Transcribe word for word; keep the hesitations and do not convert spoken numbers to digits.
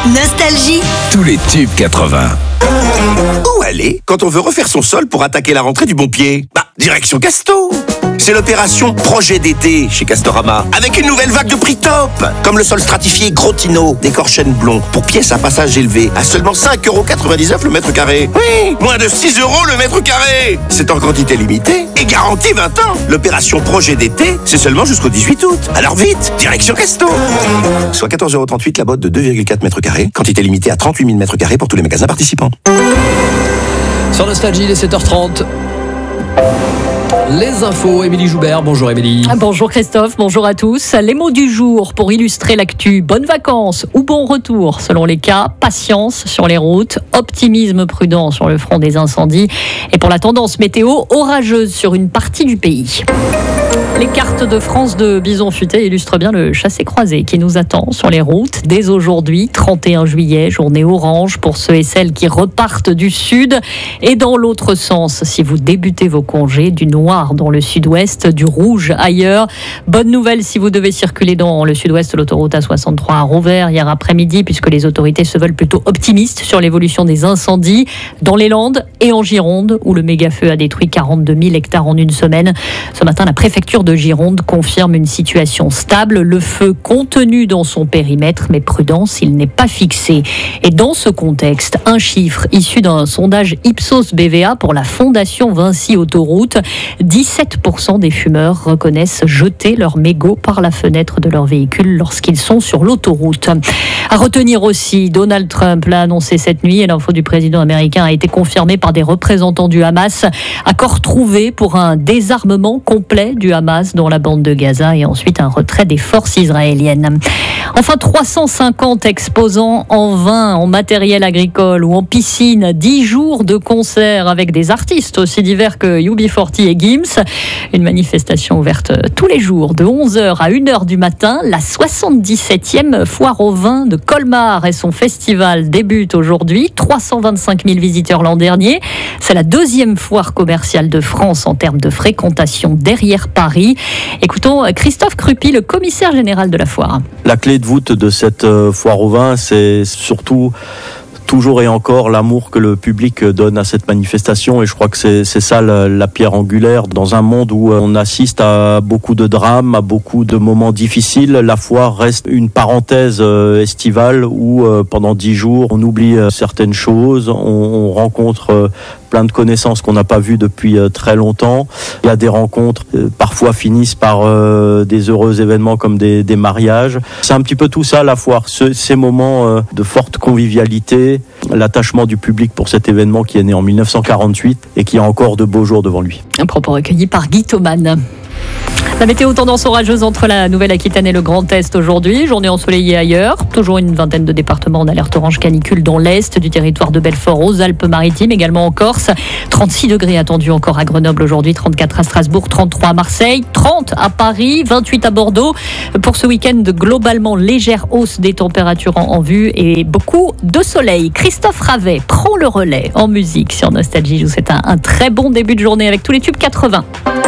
Nostalgie. Tous les tubes quatre-vingts. Où aller quand on veut refaire son sol pour attaquer la rentrée du bon pied? Bah, direction Casto. C'est l'opération Projet d'été chez Castorama, avec une nouvelle vague de prix top, comme le sol stratifié Grotino, décor chêne blond, pour pièces à passage élevé, à seulement cinq euros quatre-vingt-dix-neuf le mètre carré. Oui, moins de six euros le mètre carré. C'est en quantité limitée et garantie vingt ans. L'opération Projet d'été, c'est seulement jusqu'au dix-huit août. Alors vite, direction Casto. Soit quatorze euros trente-huit la botte de deux virgule quatre mètres carrés, quantité limitée à trente-huit mille mètres carrés pour tous les magasins participants. Sur Nostalgie, il est sept heures trente. Les infos, Émilie Joubert. Bonjour Émilie. Bonjour Christophe, bonjour à tous. Les mots du jour pour illustrer l'actu. Bonnes vacances ou bon retour selon les cas. Patience sur les routes, optimisme prudent sur le front des incendies. Et pour la tendance météo, orageuse sur une partie du pays. Les cartes de France de Bison Futé illustrent bien le chassé-croisé qui nous attend sur les routes dès aujourd'hui, trente et un juillet, journée orange pour ceux et celles qui repartent du sud. Et dans l'autre sens, si vous débutez vos congés, du noir dans le sud-ouest, du rouge ailleurs. Bonne nouvelle si vous devez circuler dans le sud-ouest, l'autoroute A soixante-trois a rouvert hier après-midi puisque les autorités se veulent plutôt optimistes sur l'évolution des incendies dans les Landes et en Gironde où le méga-feu a détruit quarante-deux mille hectares en une semaine. Ce matin, la préfecture de Gironde confirme une situation stable, le feu contenu dans son périmètre, mais prudence, il n'est pas fixé. Et dans ce contexte, un chiffre issu d'un sondage Ipsos B V A pour la Fondation Vinci Autoroute, dix-sept pour cent des fumeurs reconnaissent jeter leur mégot par la fenêtre de leur véhicule lorsqu'ils sont sur l'autoroute. À retenir aussi, Donald Trump l'a annoncé cette nuit et l'info du président américain a été confirmée par des représentants du Hamas. Accord trouvé pour un désarmement complet du Hamas dans la bande de Gaza et ensuite un retrait des forces israéliennes. Enfin, trois cent cinquante exposants en vin, en matériel agricole ou en piscine, dix jours de concerts avec des artistes aussi divers que U B quarante et Gims. Une manifestation ouverte tous les jours de onze heures à une heure du matin. La soixante-dix-septième foire au vin de Colmar et son festival débute aujourd'hui. trois cent vingt-cinq mille visiteurs l'an dernier. C'est la deuxième foire commerciale de France en termes de fréquentation derrière Paris. Écoutons Christophe Crupy, le commissaire général de la foire. La clé de voûte de cette foire au vin, c'est surtout toujours et encore l'amour que le public donne à cette manifestation et je crois que c'est, c'est ça la, la pierre angulaire dans un monde où on assiste à beaucoup de drames, à beaucoup de moments difficiles. La foire reste une parenthèse euh, estivale où euh, pendant dix jours on oublie euh, certaines choses, on, on rencontre euh, plein de connaissances qu'on n'a pas vues depuis euh, très longtemps. Il y a des rencontres euh, parfois finissent par euh, des heureux événements comme des, des mariages. C'est un petit peu tout ça la foire, Ce, ces moments euh, de forte convivialité, l'attachement du public pour cet événement qui est né en dix-neuf cent quarante-huit et qui a encore de beaux jours devant lui. Un propos recueilli par Guy Thoman. La météo tendance orageuse entre la Nouvelle-Aquitaine et le Grand Est aujourd'hui. Journée ensoleillée ailleurs. Toujours une vingtaine de départements en alerte orange canicule dans l'Est du territoire de Belfort aux Alpes-Maritimes, également en Corse. trente-six degrés attendus encore à Grenoble aujourd'hui, trente-quatre à Strasbourg, trente-trois à Marseille, trente à Paris, vingt-huit à Bordeaux. Pour ce week-end, globalement légère hausse des températures en, en vue et beaucoup de soleil. Christophe Ravet prend le relais en musique sur Nostalgie. Je vous souhaite un, un très bon début de journée avec tous les tubes quatre-vingts.